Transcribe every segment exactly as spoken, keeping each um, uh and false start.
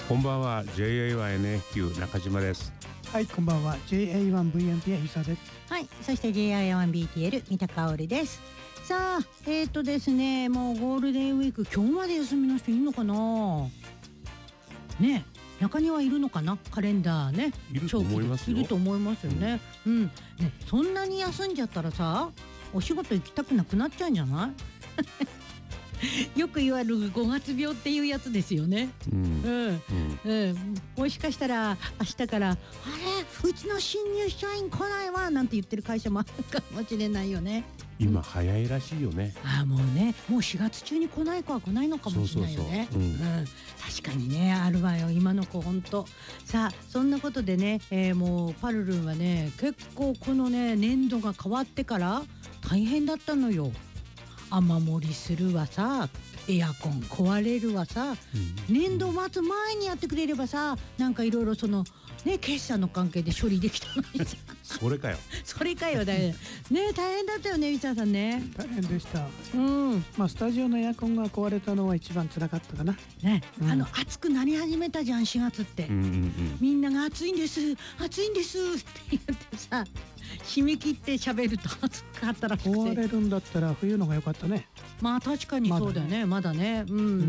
こんばんは ジェイエーワンエヌエフキュー 中島です。 はい、こんばんは ジェイエーワンブイエムピー 久です。 はい、そして ジェイエーワンビーティーエル 三田香織です。さあ、えーとですね、もうゴールデンウィーク今日まで休みの人いるのかな。ね、中にはいるのかな、カレンダーね。 いると思いますよ。 いると思いますよね。うん、うん、ね、そんなに休んじゃったらさ、お仕事行きたくなくなっちゃうんじゃない？よく言われるごがつ病っていうやつですよね。うん、うんうん、もしかしたら明日からあれ、うちの新入社員来ないわなんて言ってる会社もあるかもしれないよね。 今早いらしいよね。 ああ、もうね、もうしがつ中に来ない子は来ないのかもしれないよね。そうそうそう、うんうん、確かにね、あるわよ今の子ほんと。さあ、そんなことでね、えー、もうパルルンはね、結構このね年度が変わってから大変だったのよ。雨漏りするわさ、エアコン壊れるわさ、うん、年度末前にやってくれればさ、なんかいろいろそのね、決算の関係で処理できたのにさそれかよそれかよだよね。大変だったよね、みちゃんさんね。 大変でした。 うん、 まあスタジオのエアコンが壊れたのは一番辛かったかな。 ね、 うん、 あの暑くなり始めたじゃんしがつって、うんうんうん、みんなが暑いんです暑いんですって言ってさ、締め切って喋ると暑かったらしくて、 壊れるんだったら冬のが良かったね。 まあ確かにそうだよね、まだね、うん、うん、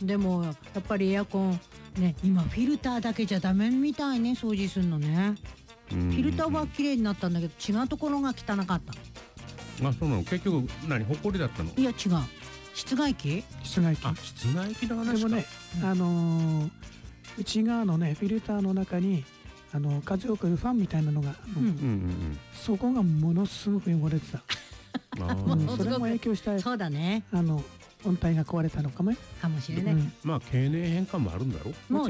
でもやっぱりエアコンね、今フィルターだけじゃダメみたいね、掃除するのね。フィルターは綺麗になったんだけど違うところが汚かった。 あ、そうなの。結局何、ほこりだったの？ いや違う、室外機。 室外機。 あ、室外機の話か。 でもね、うん、あのー、内側のねフィルターの中にあの風を送るファンみたいなのが、うんうんうん、そこがものすごく汚れてた。あ、うん、それも影響した。 そうだね、 あの本体が壊れたのかもかもしれない、うん、 まあ経年変化もあるんだろう。